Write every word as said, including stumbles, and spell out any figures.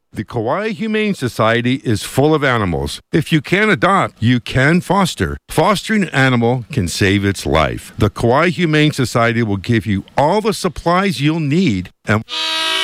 The Kauai Humane Society is full of animals. If you can't adopt, you can foster. Fostering an animal can save its life. The Kauai Humane Society will give you all the supplies you'll need and